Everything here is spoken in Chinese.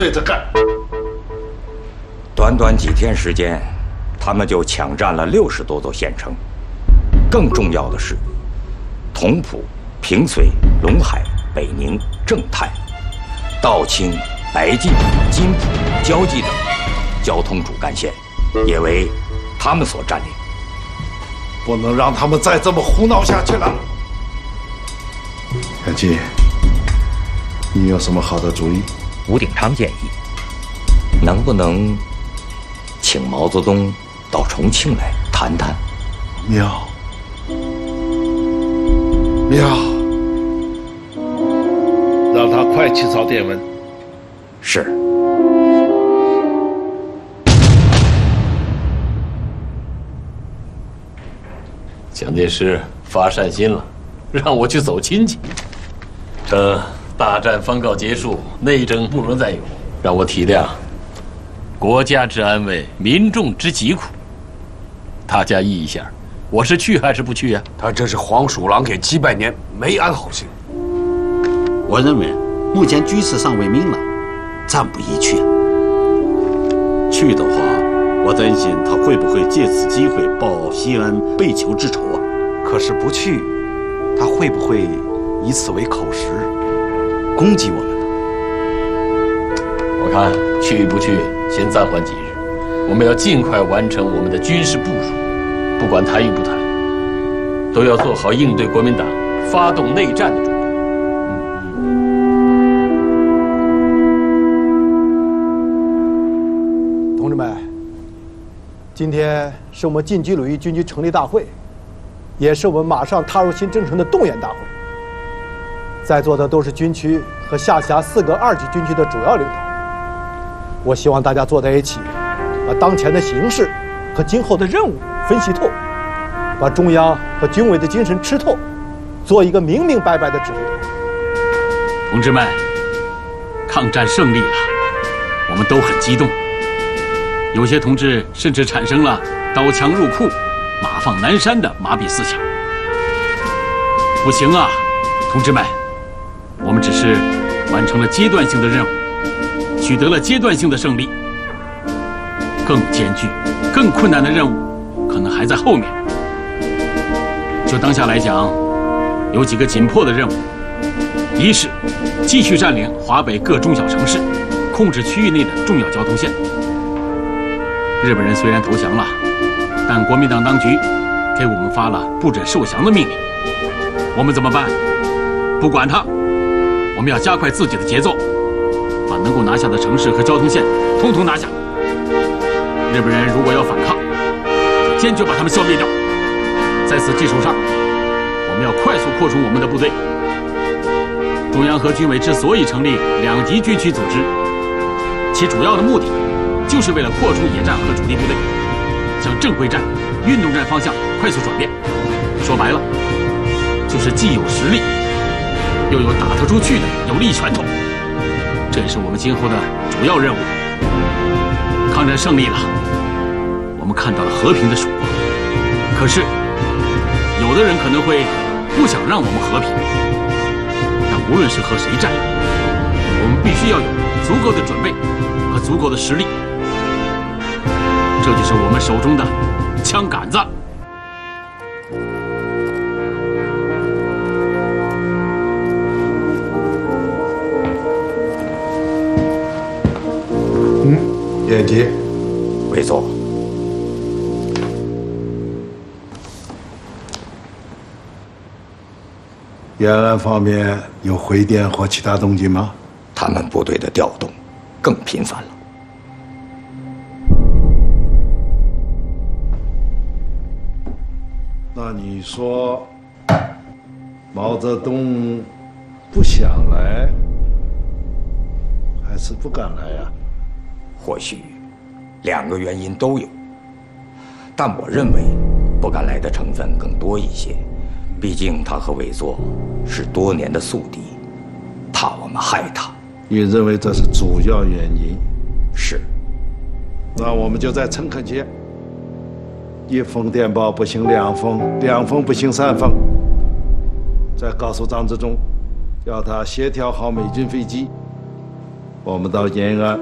对着干。 短短几天时间，他们就抢占了60多座县城。更重要的是，同蒲、平绥、陇海、北宁、正太、道清、白晋、津浦、胶济等交通主干线，也为他们所占领。 不能让他们再这么胡闹下去了。杨基，你有什么好的主意？ 吴鼎昌建议，能不能请毛泽东到重庆来谈谈？ 妙，妙，让他快起草电文。 是。 蒋介石发善心了，让我去走亲戚。这大战方告结束，内政不容再有，让我体谅国家之安危，民众之疾苦。大家议一下，我是去还是不去呀？ 他这是黄鼠狼给鸡拜年，没安好心。 我认为目前局势尚未明朗，暂不宜去。去的话，我担心他会不会借此机会报西安被囚之仇啊？ 可是不去，他会不会以此为口实，攻击我们呢？ 我看去不去，先暂缓几日。我们要尽快完成我们的军事部署，不管谈与不谈，都要做好应对国民党发动内战的准备。 同志们，今天是我们晋冀鲁豫军区成立大会，也是我们马上踏入新征程的动员大会。在座的都是军区和下辖4个2级军区的主要领导。我希望大家坐在一起，把当前的形势和今后的任务分析透，把中央和军委的精神吃透，做一个明明白白的指挥团。 同志们，抗战胜利了，我们都很激动。有些同志甚至产生了刀枪入库、马放南山的麻痹思想。不行啊，同志们，我们只是完成了阶段性的任务，取得了阶段性的胜利。更艰巨、更困难的任务可能还在后面。就当下来讲，有几个紧迫的任务：一是继续占领华北各中小城市，控制区域内的重要交通线。日本人虽然投降了，但国民党当局给我们发了不准受降的命令。我们怎么办？不管他，我们要加快自己的节奏，把能够拿下的城市和交通线统统拿下。日本人如果要反抗，坚决把他们消灭掉。在此基础上，我们要快速扩充我们的部队。中央和军委之所以成立2级军区组织，其主要的目的就是为了扩充野战和主力部队，向正规战、运动战方向快速转变。说白了，就是既有实力，又有打得出去的有力拳头。这也是我们今后的主要任务。抗战胜利了，我们看到了和平的曙光。可是，有的人可能会不想让我们和平。但无论是和谁战，我们必须要有足够的准备和足够的实力。这就是我们手中的枪杆子。 延吉， 委座。 延安方面有回电或其他动静吗？ 他们部队的调动更频繁了。 那你说，毛泽东不想来，还是不敢来呀？ 或许2个原因都有，但我认为不敢来的成分更多一些。毕竟他和委座是多年的宿敌，怕我们害他。 你认为这是主要原因？ 是。 那我们就在诚恳间，1封电报不行2封，2封不行3封。再告诉张治中，要他协调好美军飞机， 我们到延安